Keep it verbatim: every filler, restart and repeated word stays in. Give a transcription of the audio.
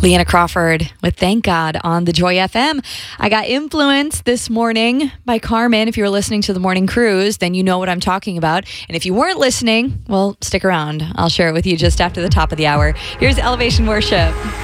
Leanna Crawford with Thank God on the Joy F M. I got influenced this morning by Carmen. If you were listening to the morning cruise, then you know what I'm talking about. And if you weren't listening, well, stick around. I'll share it with you just after the top of the hour. Here's Elevation Worship.